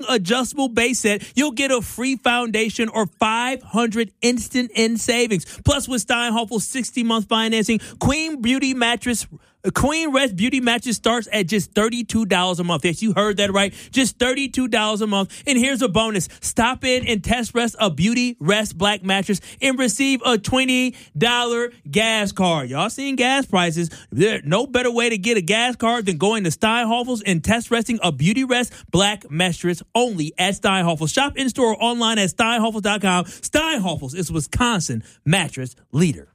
adjustable base set, you'll get a free foundation or 500 instant end savings. Plus, with Steinhofel's 60-month financing, Queen Rest Beauty Mattress starts at just $32 a month. Yes, you heard that right. Just $32 a month. And here's a bonus. Stop in and test rest a Beauty Rest Black mattress and receive a $20 gas card. Y'all seen gas prices. There's no better way to get a gas card than going to Steinhofel's and test resting a Beauty Rest Black mattress only at Steinhofel's. Shop in-store or online at steinhoffels.com. Steinhofel's is Wisconsin mattress leader.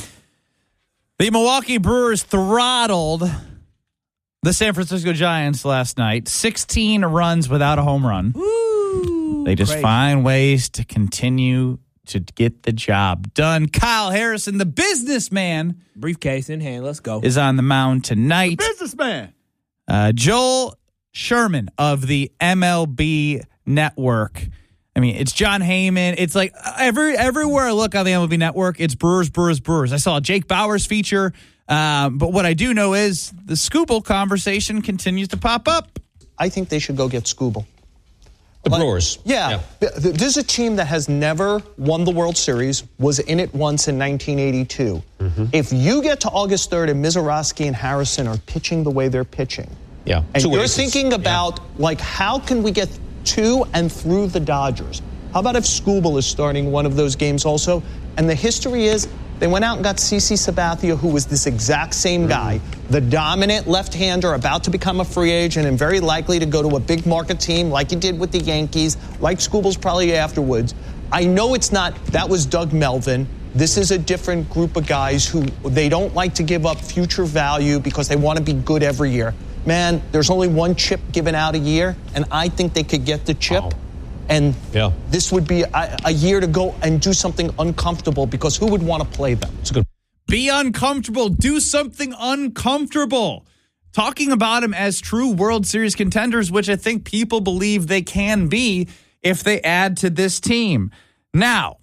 The Milwaukee Brewers throttled the San Francisco Giants last night. 16 runs without a home run. Ooh, they just crazy. find ways to continue to get the job done. Kyle Harrison, the businessman, Briefcase in hand. Let's go. is on the mound tonight. Businessman. Joel Sherman of the MLB Network. I mean, it's John Heyman. It's like everywhere I look on the MLB Network, it's Brewers, Brewers, Brewers. I saw a Jake Bauers feature, but what I do know is the Skubal conversation continues to pop up. I think they should go get Skubal. The Brewers. Yeah. This is a team that has never won the World Series, was in it once in 1982. Mm-hmm. If you get to August 3rd and Mizorowski and Harrison are pitching the way they're pitching, and you're thinking about, like, how can we get to and through the Dodgers? How about if Skubal is starting one of those games also? And the history is they went out and got CC Sabathia, who was this exact same guy, the dominant left-hander about to become a free agent and very likely to go to a big market team like he did with the Yankees, like Skubal's probably afterwards. I know it's not, that was Doug Melvin. This is a different group of guys who they don't like to give up future value because they want to be good every year. Man, there's only one chip given out a year, and I think they could get the chip. Wow. And this would be a year to go and do something uncomfortable, because who would want to play them? It's good. Be uncomfortable. Do something uncomfortable. Talking about them as true World Series contenders, which I think people believe they can be if they add to this team. Now,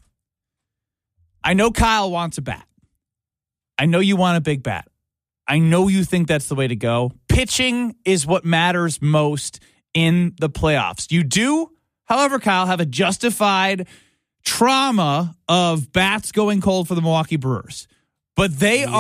I know Kyle wants a bat. I know you want a big bat. I know you think that's the way to go. Pitching is what matters most in the playoffs. You do, however, Kyle, have a justified trauma of bats going cold for the Milwaukee Brewers. But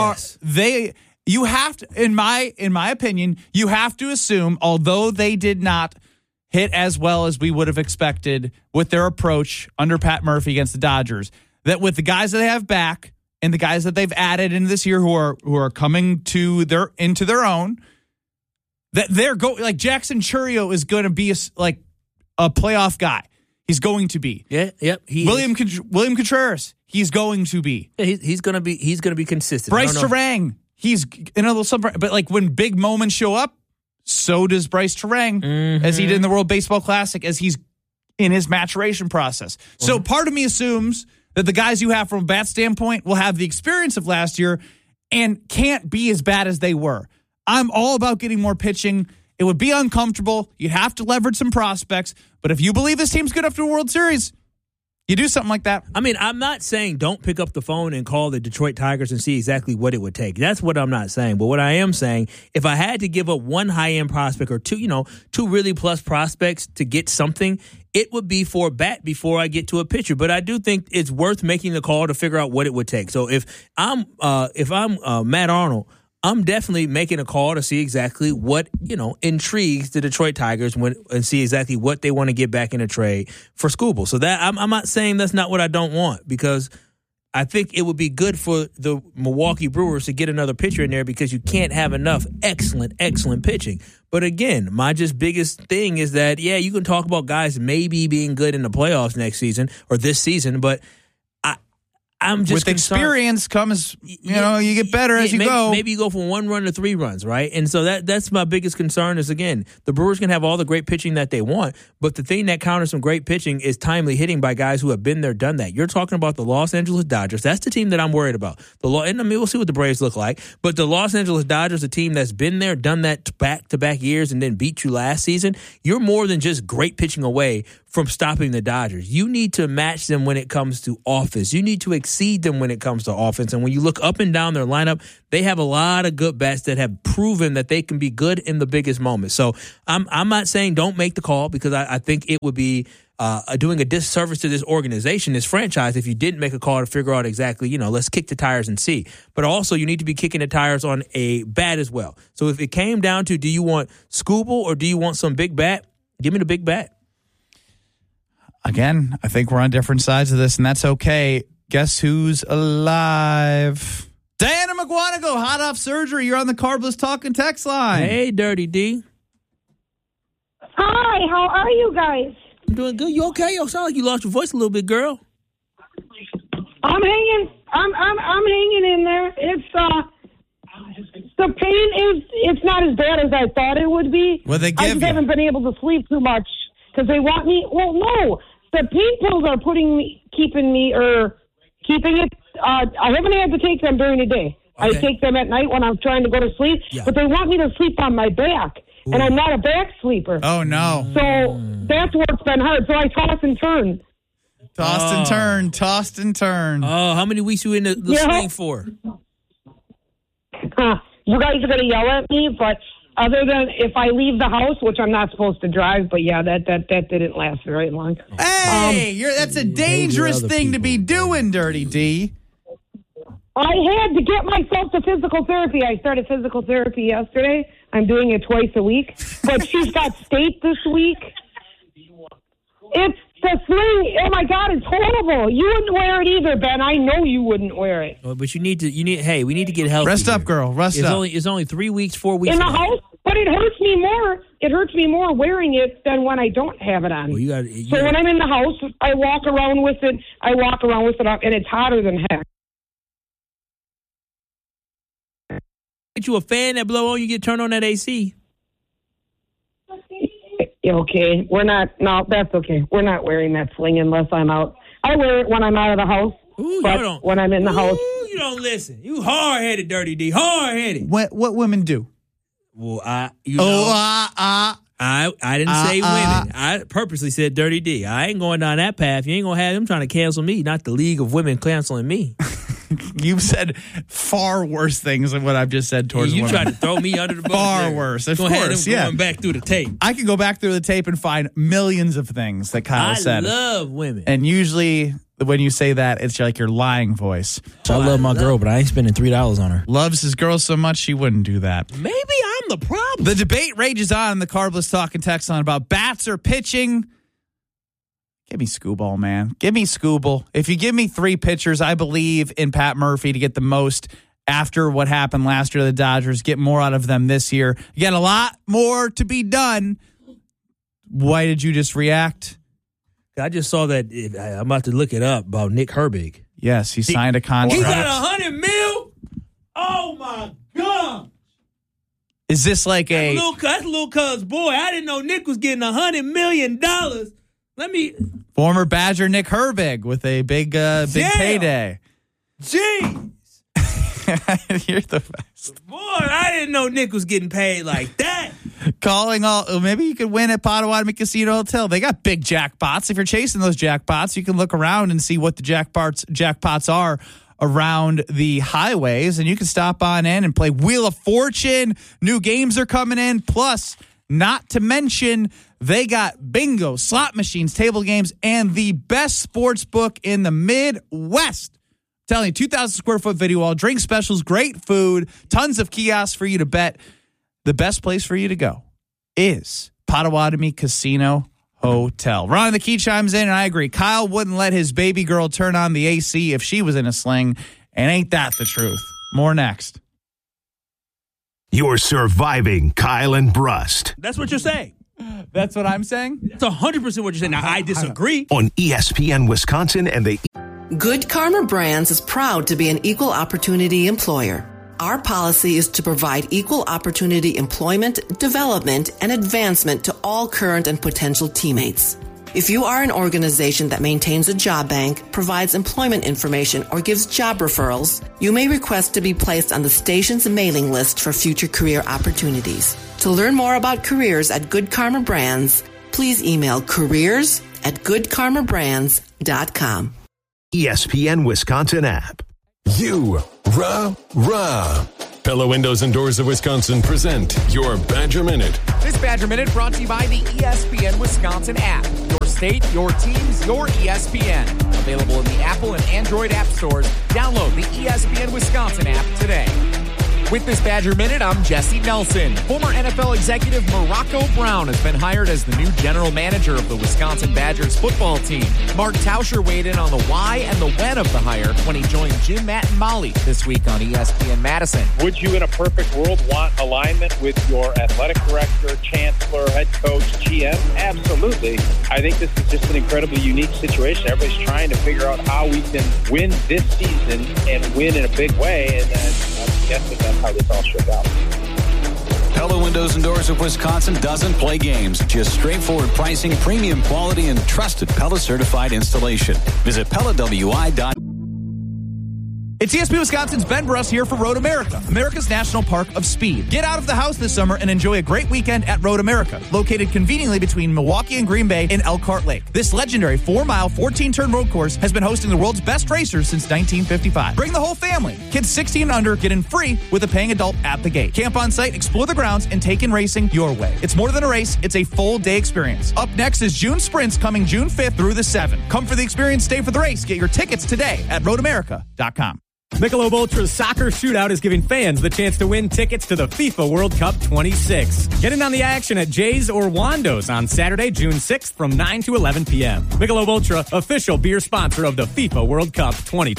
you have to, in my opinion, you have to assume, although they did not hit as well as we would have expected with their approach under Pat Murphy against the Dodgers, that with the guys that they have back and the guys that they've added in this year who are coming into their own, that they're going, like, Jackson Chourio is going to be a playoff guy. He's going to be. William Contreras, he's going to be. Yeah, he's going to be consistent. Bryce Terang, he's in a little but like when big moments show up, so does Bryce Terang, as he did in the World Baseball Classic, as he's in his maturation process. So part of me assumes that the guys you have from a bat standpoint will have the experience of last year and can't be as bad as they were. I'm all about getting more pitching. It would be uncomfortable. You'd have to leverage some prospects. But if you believe this team's good after a World Series, you do something like that. I mean, I'm not saying don't pick up the phone and call the Detroit Tigers and see exactly what it would take. That's what I'm not saying. But what I am saying, if I had to give up one high-end prospect or two really plus prospects to get something, it would be for a bat before I get to a pitcher. But I do think it's worth making the call to figure out what it would take. So if I'm Matt Arnold, I'm definitely making a call to see exactly what, intrigues the Detroit Tigers and see exactly what they want to get back in a trade for Skubal. So that I'm not saying that's not what I don't want, because I think it would be good for the Milwaukee Brewers to get another pitcher in there, because you can't have enough excellent pitching. But again, my just biggest thing is that, you can talk about guys maybe being good in the playoffs next season or this season, but I'm just with experience comes, you get better as you go. Maybe you go from 1 run to 3 runs, right? And so that's my biggest concern is, again, the Brewers can have all the great pitching that they want, but the thing that counters some great pitching is timely hitting by guys who have been there, done that. You're talking about the Los Angeles Dodgers. That's the team that I'm worried about. We'll see what the Braves look like, but the Los Angeles Dodgers, a team that's been there, done that back-to-back years and then beat you last season, you're more than just great pitching away from stopping the Dodgers. You need to match them when it comes to offense. You need to exceed them when it comes to offense. And when you look up and down their lineup, they have a lot of good bats that have proven that they can be good in the biggest moments. So I'm not saying don't make the call, because I think it would be doing a disservice to this organization, this franchise, if you didn't make a call to figure out exactly, let's kick the tires and see. But also, you need to be kicking the tires on a bat as well. So if it came down to, do you want Skubal or do you want some big bat? Give me the big bat. Again, I think we're on different sides of this, and that's okay. Guess who's alive? Diana McGuanago, hot off surgery. You're on the Carbless Talking text line. Hey, Dirty D. Hi, how are you guys? I'm doing good. You okay? You sound like you lost your voice a little bit, girl. I'm hanging. I'm hanging in there. It's the pain is not as bad as I thought it would be. What they give I just you? haven't been able to sleep too much because they want me. Well, no, the pain pills are keeping it. I haven't had to take them during the day. Okay. I take them at night when I'm trying to go to sleep. Yeah. But they want me to sleep on my back, and I'm not a back sleeper. Oh, no. So that's what's been hard. So I toss and turn. Tossed and turned. Oh, how many weeks you in the sling for? You guys are going to yell at me, but other than if I leave the house, which I'm not supposed to drive, but yeah, that didn't last very long. Hey, that's a dangerous thing to be doing, Dirty D. I had to get myself to physical therapy. I started physical therapy yesterday. I'm doing it twice a week, but she's got state this week. It's the sling. Oh my God, it's horrible. You wouldn't wear it either, Ben. I know you wouldn't wear it. Well, but we need to get healthy. Rest up, here. girl. Rest up. It's only 3 weeks, 4 weeks. In the house, but it hurts me more. It hurts me more wearing it than when I don't have it on. Well, So when I'm in the house, I walk around with it. And it's hotter than heck. Get you a fan that blow on, you get turned on that AC. Okay, that's okay. We're not wearing that sling unless I'm out. I wear it when I'm out of the house. Ooh, but when I'm in the house. You don't listen. You hard-headed, Dirty D. Hard-headed. What women do? Well, I didn't say women. I purposely said Dirty D. I ain't going down that path. You ain't going to have them trying to cancel me, not the League of Women canceling me. You've said far worse things than what I've just said towards women. You tried to throw me under the bus. Far worse. Of course, going back through the tape. I can go back through the tape and find millions of things that Kyle said. I love women. And usually when you say that, it's like your lying voice. So I love my girl, but I ain't spending $3 on her. Loves his girl so much she wouldn't do that. Maybe I'm the problem. The debate rages on the Carbless Talking text line about bats or pitching. Give me Skubal, man. Give me Skubal. If you give me 3 pitchers, I believe in Pat Murphy to get the most after what happened last year to the Dodgers. Get more out of them this year. Again, a lot more to be done. Why did you just react? I just saw that. I'm about to look it up about Nick Herbig. Yes, he signed a contract. He got $100 million? Oh, my God. Is this like that's little cuz boy. I didn't know Nick was getting $100 million. Former Badger Nick Herbig with a big payday. Jeez. You're the best. Boy, I didn't know Nick was getting paid like that. Calling maybe you could win at Potawatomi Casino Hotel. They got big jackpots. If you're chasing those jackpots, you can look around and see what the jackpots are around the highways, and you can stop on in and play Wheel of Fortune. New games are coming in. Plus, not to mention, they got bingo, slot machines, table games, and the best sports book in the Midwest. I'm telling you, 2,000 square foot video wall, drink specials, great food, tons of kiosks for you to bet. The best place for you to go is Potawatomi Casino Hotel. Ron the Key chimes in, and I agree. Kyle wouldn't let his baby girl turn on the AC if she was in a sling, and ain't that the truth? More next. You're surviving Kyle and Brust. That's what you're saying. That's what I'm saying? That's 100% what you're saying. Now, I disagree. On ESPN Wisconsin and the... Good Karma Brands is proud to be an equal opportunity employer. Our policy is to provide equal opportunity employment, development, and advancement to all current and potential teammates. If you are an organization that maintains a job bank, provides employment information, or gives job referrals, you may request to be placed on the station's mailing list for future career opportunities. To learn more about careers at Good Karma Brands, please email careers at goodkarmabrands.com. ESPN Wisconsin app. Pella Windows and Doors of Wisconsin present your Badger Minute. This Badger Minute brought to you by the ESPN Wisconsin app. Your state, your teams, your ESPN. Available in the Apple and Android app stores. Download the ESPN Wisconsin app today. With this Badger Minute, I'm Jesse Nelson. Former NFL executive Morocco Brown has been hired as the new general manager of the Wisconsin Badgers football team. Mark Tauscher weighed in on the why and the when of the hire when he joined Jim, Matt, and Molly this week on ESPN Madison. Would you, in a perfect world, want alignment with your athletic director, chancellor, head coach, GM? Absolutely. I think this is just an incredibly unique situation. Everybody's trying to figure out how we can win this season and win in a big way, and I'm guessing that's how this all shook out. Pella Windows and Doors of Wisconsin doesn't play games. Just straightforward pricing, premium quality, and trusted Pella certified installation. Visit PellaWI.com. It's ESPN Wisconsin's Ben Bruss here for Road America, America's National Park of Speed. Get out of the house this summer and enjoy a great weekend at Road America, located conveniently between Milwaukee and Green Bay in Elkhart Lake. This legendary 4-mile, 14-turn road course has been hosting the world's best racers since 1955. Bring the whole family. Kids 16 and under get in free with a paying adult at the gate. Camp on site, explore the grounds, and take in racing your way. It's more than a race, it's a full-day experience. Up next is June Sprints coming June 5th through the 7th. Come for the experience, stay for the race. Get your tickets today at roadamerica.com. Michelob Ultra's Soccer Shootout is giving fans the chance to win tickets to the FIFA World Cup 26. Get in on the action at Jay's or Wando's on Saturday, June 6th from 9 to 11 p.m. Michelob Ultra, official beer sponsor of the FIFA World Cup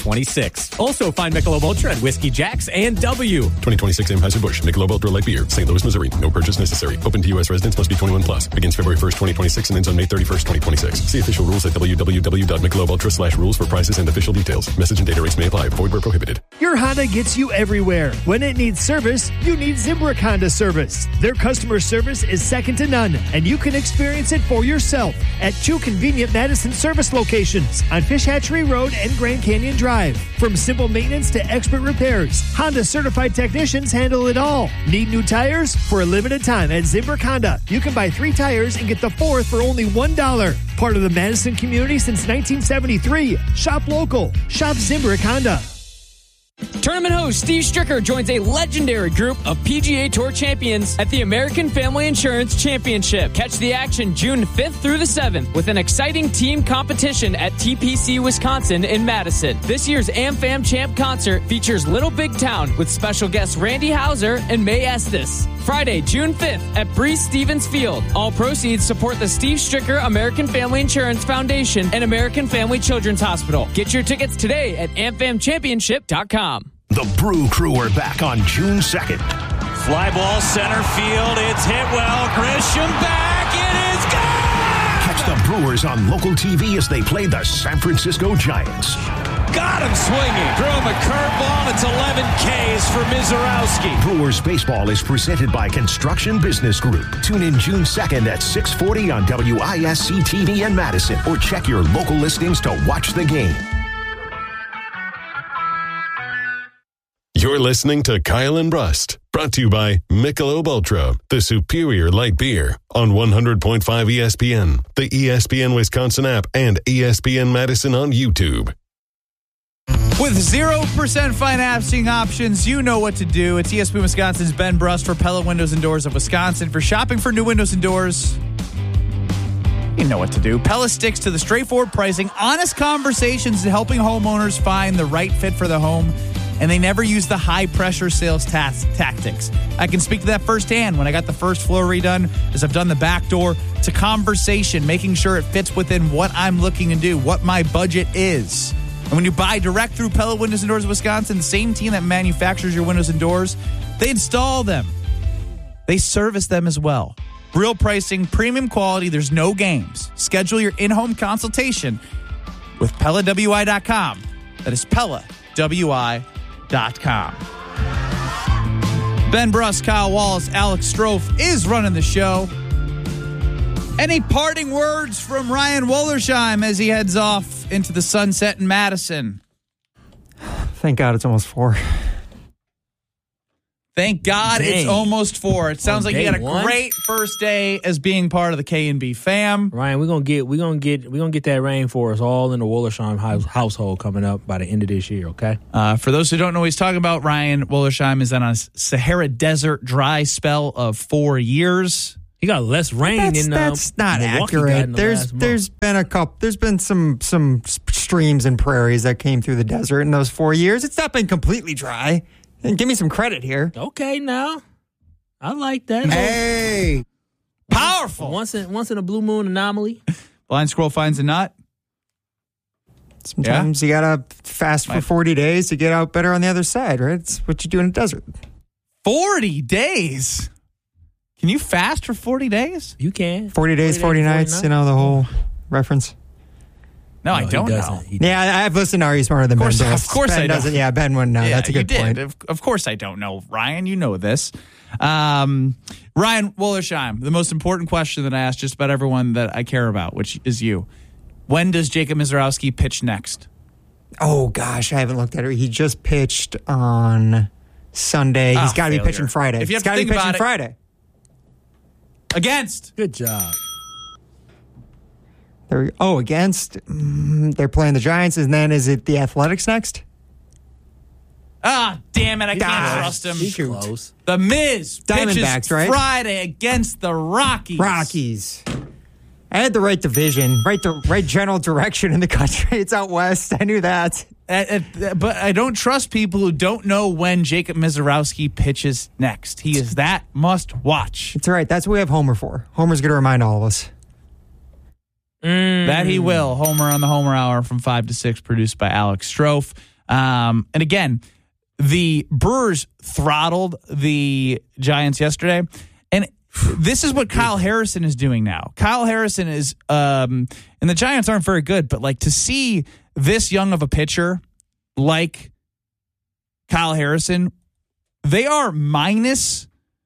2026. Also find Michelob Ultra at Whiskey Jack's and W. 2026 Anheuser-Busch Michelob Ultra Light Beer, St. Louis, Missouri. No purchase necessary. Open to U.S. residents. Must be 21 plus. Begins February 1st, 2026 and ends on May 31st, 2026. See official rules at www.michelobultra.com/rules for prices and official details. Message and data rates may apply. Void where prohibited. Your Honda gets you everywhere. When it needs service, you need Zimbrick Honda service. Their customer service is second to none, and you can experience it for yourself at 2 convenient Madison service locations on Fish Hatchery Road and Grand Canyon Drive. From simple maintenance to expert repairs, Honda certified technicians handle it all. Need new tires? For a limited time at Zimbrick Honda, you can buy 3 tires and get the 4th for only $1. Part of the Madison community since 1973. Shop local. Shop Zimbrick Honda. Tournament host Steve Stricker joins a legendary group of PGA Tour champions at the American Family Insurance Championship. Catch the action June 5th through the 7th with an exciting team competition at TPC Wisconsin in Madison. This year's AmFam Champ concert features Little Big Town with special guests Randy Houser and May Estes. Friday, June 5th at Breese Stevens Field. All proceeds support the Steve Stricker American Family Insurance Foundation and American Family Children's Hospital. Get your tickets today at amfamchampionship.com. The Brew Crew are back on June 2nd. Fly ball center field. It's hit well. Grisham back. It is gone! Catch the Brewers on local TV as they play the San Francisco Giants. Got him swinging. Threw him a curveball. It's 11 Ks for Mizorowski. Brewers baseball is presented by Construction Business Group. Tune in June 2nd at 6:40 on WISC TV in Madison, or check your local listings to watch the game. You're listening to Kyle and Brust, brought to you by Michelob Ultra, the superior light beer, on 100.5 ESPN, the ESPN Wisconsin app, and ESPN Madison on YouTube. With 0% financing options, you know what to do. It's ESPN Wisconsin's Ben Brust for Pella Windows and Doors of Wisconsin. For shopping for new windows and doors, you know what to do. Pella sticks to the straightforward pricing, honest conversations, and helping homeowners find the right fit for the home. And they never use the high-pressure sales tactics. I can speak to that firsthand. When I got the first floor redone, as I've done the back door, it's a conversation, making sure it fits within what I'm looking to do, what my budget is. And when you buy direct through Pella Windows and Doors of Wisconsin, the same team that manufactures your windows and doors, they install them. They service them as well. Real pricing, premium quality, there's no games. Schedule your in-home consultation with PellaWI.com. That is PellaWI.com. Ben Brust, Kyle Wallace, Alex Strofe is running the show. Any parting words from Ryan Wollersheim as he heads off into the sunset in Madison? Thank God it's almost 4. Thank God Dang. it's almost 4. It sounds On like you day had a one? great first day as being part of the K&B fam. Ryan, we're gonna get that rainforest all in the Wollersheim household coming up by the end of this year. Okay. For those who don't know what he's talking about, Ryan Wollersheim is on a Sahara Desert dry spell of 4 years. He got less rain than That's not Milwaukee got accurate. in the There's been some streams and prairies that came through the desert in those 4 years. It's not been completely dry. And give me some credit here. Okay, now I like that. Hey, powerful. Once in a blue moon anomaly. Blind squirrel finds a nut. Sometimes you gotta fast for 40 days to get out better on the other side, right? It's what you do in a desert. 40 days. Can you fast for 40 days? You can. 40 days, 40 nights. You know the whole reference. No, I don't know. Yeah, I've listened to Are You Smarter Than Ben? Of course Ben I doesn't. don't. Yeah, Ben wouldn't know. That's a good point. Of course I don't know, Ryan. You know this. Ryan Wollersheim, the most important question that I ask just about everyone that I care about, which is you. When does Jacob Mizorowski pitch next? Oh, gosh, I haven't looked at it. He just pitched on Sunday. He's got to be pitching Friday. If you have He's got to to be think pitching about it- Friday. Against. Good job. Against. They're playing the Giants, and then is it the Athletics next? Ah, damn it. I can't trust him. He's close. The Miz Diamondbacks, pitches right? Friday against the Rockies. I had the right division, right general direction in the country. It's out west. I knew that. But I don't trust people who don't know when Jacob Mizorowski pitches next. He is that must watch. It's all right. That's what we have Homer for. Homer's going to remind all of us. That he will. Homer on the Homer Hour from 5 to 6, produced by Alex Strofe. And again, the Brewers throttled the Giants yesterday. And this is what Kyle Harrison is doing now. Kyle Harrison is, and the Giants aren't very good, but like to see this young of a pitcher like Kyle Harrison, they are minus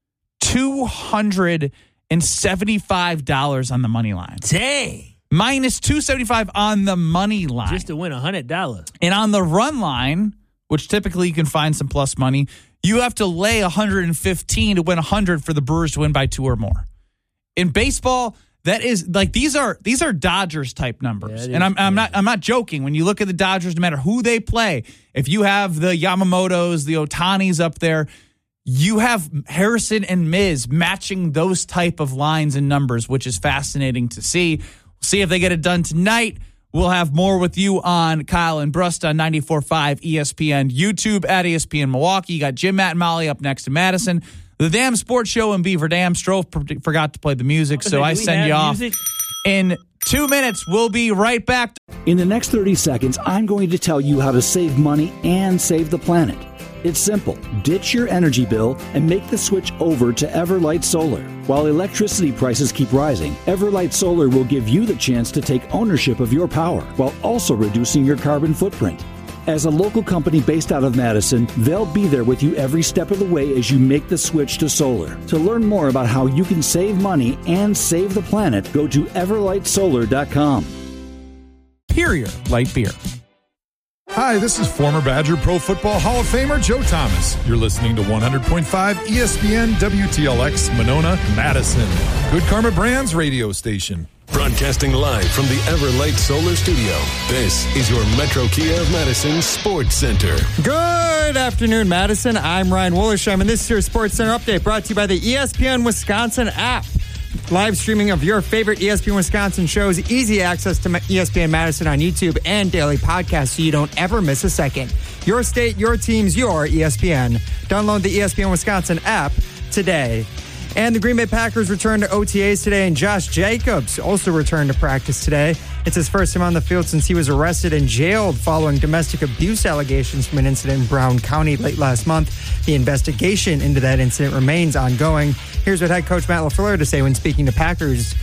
$275 on the money line. Dang. Minus $275 on the money line. Just to win $100. And on the run line, which typically you can find some plus money, you have to lay 115 to win 100 for the Brewers to win by 2 or more. In baseball, that is like these are Dodgers type numbers. Yeah, and I'm not joking. When you look at the Dodgers, no matter who they play, if you have the Yamamotos, the Otanis up there, you have Harrison and Miz matching those type of lines and numbers, which is fascinating to see. We'll see if they get it done tonight. We'll have more with you on Kyle and Brust on 94.5 ESPN, YouTube at ESPN Milwaukee. You got Jim, Matt, and Molly up next to Madison. The Damn Sports Show in Beaver Dam. Strofe forgot to play the music, so I send you off. In 2 minutes, we'll be right back. In the next 30 seconds, I'm going to tell you how to save money and save the planet. It's simple. Ditch your energy bill and make the switch over to Everlight Solar. While electricity prices keep rising, Everlight Solar will give you the chance to take ownership of your power while also reducing your carbon footprint. As a local company based out of Madison, they'll be there with you every step of the way as you make the switch to solar. To learn more about how you can save money and save the planet, go to everlightsolar.com. Superior Light Beer. Hi, this is former Badger Pro Football Hall of Famer Joe Thomas. You're listening to 100.5 ESPN WTLX Monona, Madison. Good Karma Brands radio station. Broadcasting live from the Everlight Solar Studio, this is your Metro Kia of Madison Sports Center. Good afternoon, Madison. I'm Ryan Wollersheim, and this is your Sports Center update brought to you by the ESPN Wisconsin app. Live streaming of your favorite ESPN Wisconsin shows, easy access to ESPN Madison on YouTube, and daily podcasts so you don't ever miss a second. Your state, your teams, your ESPN. Download the ESPN Wisconsin app today. And the Green Bay Packers returned to OTAs today, and Josh Jacobs also returned to practice today. It's his first time on the field since he was arrested and jailed following domestic abuse allegations from an incident in Brown County late last month. The investigation into that incident remains ongoing. Here's what head coach Matt LaFleur had to say when speaking to Packers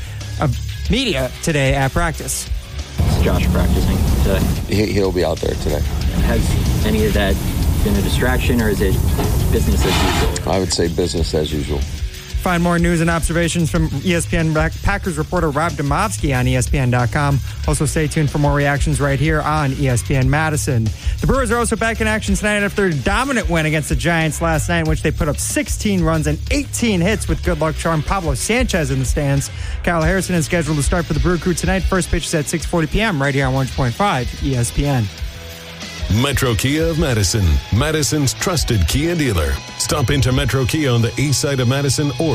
media today at practice. Is Josh practicing today? He'll be out there today. Has any of that been a distraction, or is it business as usual? I would say business as usual. Find more news and observations from ESPN Packers reporter Rob Demovsky on ESPN.com. Also, stay tuned for more reactions right here on ESPN Madison. The Brewers are also back in action tonight after a dominant win against the Giants last night, in which they put up 16 runs and 18 hits with good luck charm Pablo Sanchez in the stands. Kyle Harrison is scheduled to start for the Brew Crew tonight. First pitch is at 6:40 p.m. right here on 100.5 ESPN. Metro Kia of Madison, Madison's trusted Kia dealer. Stop into Metro Kia on the east side of Madison or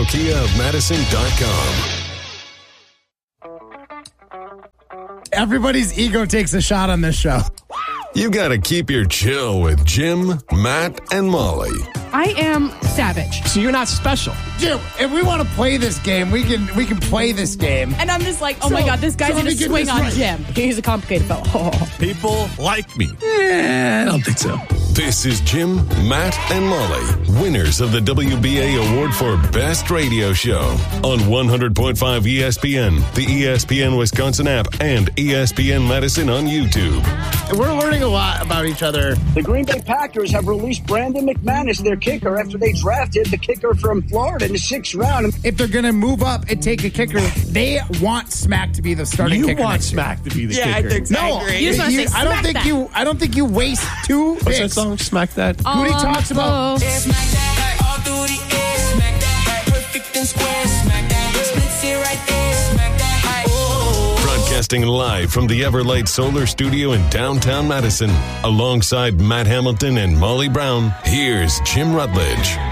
metrokiaofmadison.com. Everybody's ego takes a shot on this show. You got to keep your chill with Jim, Matt, and Molly. I am savage. So you're not special. Jim, if we want to play this game, we can play this game. And I'm just like, oh my God, this guy's going to swing on Jim. He's a complicated fellow. Oh. People like me. I don't think so. This is Jim, Matt, and Molly, winners of the WBA Award for Best Radio Show on 100.5 ESPN, the ESPN Wisconsin app, and ESPN Madison on YouTube. We're learning a lot about each other. The Green Bay Packers have released Brandon McManus, their kicker, after they drafted the kicker from Florida in the 6th round. If they're going to move up and take a kicker, they want Smack to be the starting kicker. You want Smack to be the kicker. I think so. No, I don't think you waste two picks. What's that song? Smack that. Goody talks about. Smack that all through the air. Smack that perfect and square. Smack that splits it right there. Smack that. Broadcasting live from the Everlight Solar Studio in downtown Madison, alongside Matt Hamilton and Molly Brown. Here's Jim Rutledge.